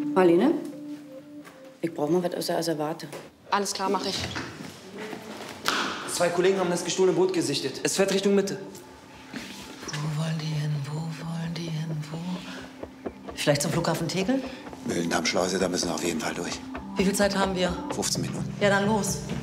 Marlene? Ich brauche mal was aus der Asservate. Alles klar, mache ich. 2 Kollegen haben das gestohlene Boot gesichtet. Es fährt Richtung Mitte. Wo wollen die hin? Wo wollen die hin? Wo? Vielleicht zum Flughafen Tegel? Mühlendammschleuse, da müssen wir auf jeden Fall durch. Wie viel Zeit haben wir? 15 Minuten. Ja, dann los.